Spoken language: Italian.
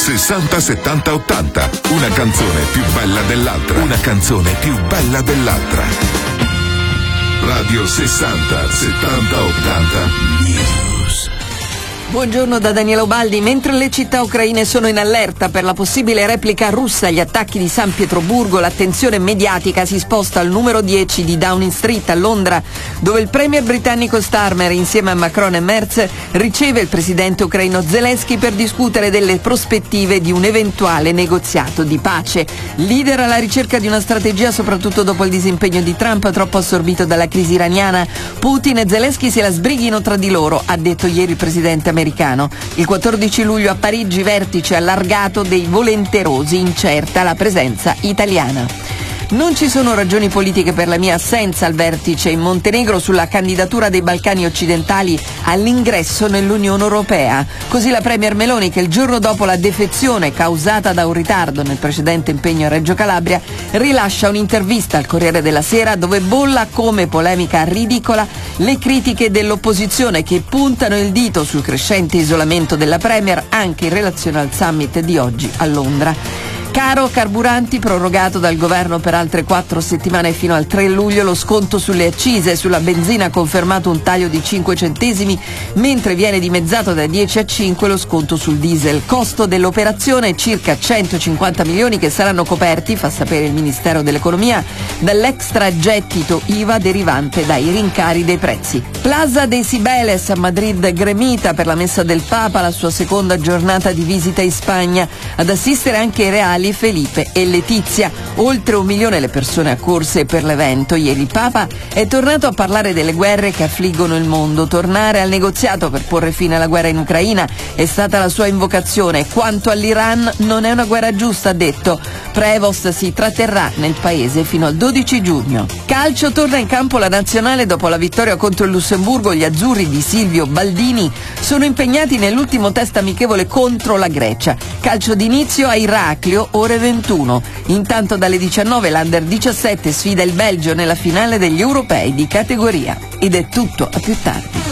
60 70 80. Una canzone più bella dell'altra. Una canzone più bella dell'altra. Radio 60 70 80 News. Buongiorno da Daniela Ubaldi. Mentre le città ucraine sono in allerta per la possibile replica russa agli attacchi di San Pietroburgo, l'attenzione mediatica si sposta al numero 10 di Downing Street a Londra, dove il premier britannico Starmer, insieme a Macron e Merz, riceve il presidente ucraino Zelensky per discutere delle prospettive di un eventuale negoziato di pace. Leader alla ricerca di una strategia soprattutto dopo il disimpegno di Trump, troppo assorbito dalla crisi iraniana, Putin e Zelensky se la sbrighino tra di loro, ha detto ieri il presidente americano. Il 14 luglio a Parigi, vertice allargato dei volenterosi, incerta la presenza italiana. Non ci sono ragioni politiche per la mia assenza al vertice in Montenegro sulla candidatura dei Balcani occidentali all'ingresso nell'Unione Europea. Così la premier Meloni, che il giorno dopo la defezione causata da un ritardo nel precedente impegno a Reggio Calabria, rilascia un'intervista al Corriere della Sera dove bolla come polemica ridicola le critiche dell'opposizione che puntano il dito sul crescente isolamento della premier anche in relazione al summit di oggi a Londra. Caro carburanti, prorogato dal governo per altre 4 settimane fino al 3 luglio, lo sconto sulle accise. Sulla benzina ha confermato un taglio di 5 centesimi, mentre viene dimezzato da 10 a 5 lo sconto sul diesel. Costo dell'operazione circa 150 milioni che saranno coperti, fa sapere il Ministero dell'Economia, dall'extragettito IVA derivante dai rincari dei prezzi. Plaza de Cibeles a Madrid gremita per la messa del Papa, la sua seconda giornata di visita in Spagna. Ad assistere anche i reali Felipe e Letizia. Oltre 1 milione le persone accorse per l'evento. Ieri il Papa è tornato a parlare delle guerre che affliggono il mondo. Tornare al negoziato per porre fine alla guerra in Ucraina è stata la sua invocazione. Quanto all'Iran, non è una guerra giusta, ha detto. Prevost si tratterrà nel paese fino al 12 giugno. Calcio, torna in campo la nazionale dopo la vittoria contro il Lussemburgo. Gli azzurri di Silvio Baldini sono impegnati nell'ultimo test amichevole contro la Grecia. Calcio d'inizio a Iraklio, ore 21. Intanto dalle 19 l'Under 17 sfida il Belgio nella finale degli europei di categoria. Ed è tutto, a più tardi.